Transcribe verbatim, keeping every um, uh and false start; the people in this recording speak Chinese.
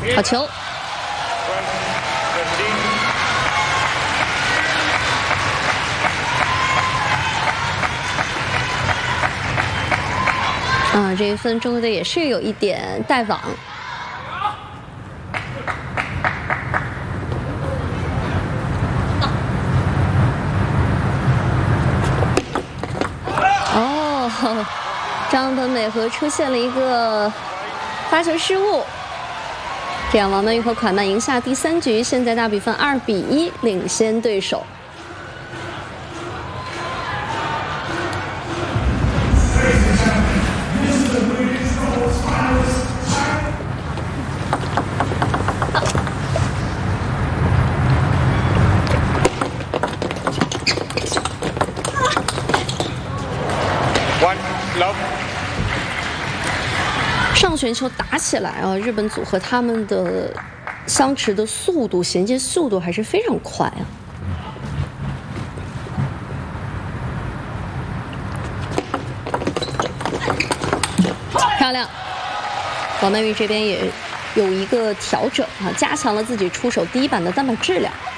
好球。 啊，这一分中国队也是有一点带网。哦，张本美和出现了一个发球失误，这样王曼玉和蒯曼赢下第三局，现在大比分二比一领先对手。 上旋球打起来啊，日本组合他们的相持的速度、衔接速度还是非常快啊。漂亮，王曼玉这边也有一个调整啊，加强了自己出手第一板的单板质量。